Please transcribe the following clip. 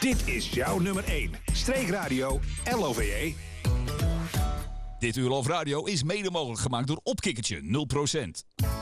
Dit is jouw nummer 1. Streekradio LOVE. Dit uur Love Radio is mede mogelijk gemaakt door Opkikkertje 0%.